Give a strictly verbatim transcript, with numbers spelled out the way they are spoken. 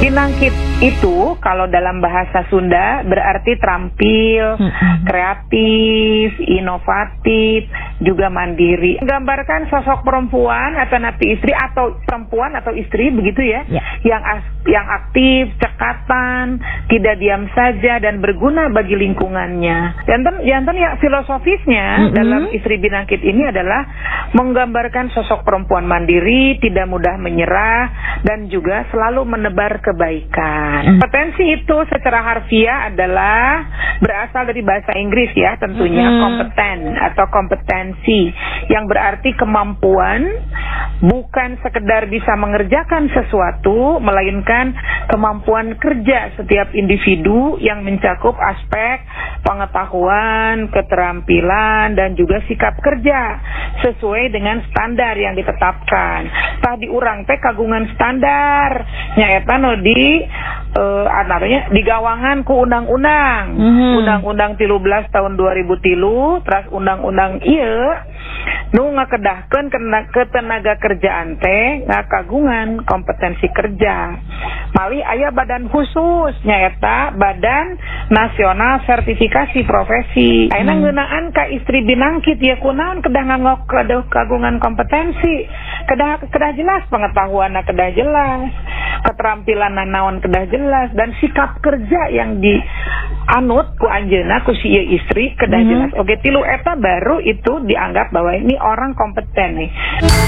Binangkit itu kalau dalam bahasa Sunda berarti terampil, mm-hmm. kreatif, inovatif, juga mandiri. Menggambarkan sosok perempuan atau napi istri atau perempuan atau istri begitu ya, yeah. yang yang aktif, cekatan, tidak diam saja dan berguna bagi lingkungannya. Jantan, jantan ya filosofisnya mm-hmm. dalam Istri Binangkit ini adalah menggambarkan sosok perempuan mandiri, tidak mudah menyerah dan juga selalu menebar kebaikan. Kompetensi itu secara harfiah adalah berasal dari bahasa Inggris ya, tentunya mm-hmm. kompeten atau kompetensi yang berarti kemampuan, bukan sekedar bisa mengerjakan sesuatu, melainkan kemampuan kerja setiap individu yang mencakup aspek pengetahuan, keterampilan dan juga sikap kerja sesuai dengan standar yang ditetapkan. Tah diurang teh kagungan standar nyaeta no di uh, anaranya digawangan ku undang-undang mm-hmm. undang-undang tilu belas tahun dua ribu tilu, terus undang-undang ieu nu ngakedahkeun ketenaga kerjaan teh ngakagungan kompetensi kerja. Malih aya badan khusus nyaeta Badan Nasional Sertifikasi Profesi. Ayeuna hmm. ngeunaan ka Istri Binangkit ya kunaon kedah nganggo kagungan kompetensi. Kedah kedah jelas pengetahuanna kedah jelas, keterampilan naon kedah jelas dan sikap kerja yang dianut ku anjeunna ku si istri kedah hmm. jelas. Oke, tilu eta baru itu dianggap bahwa ini orang kompeten nih.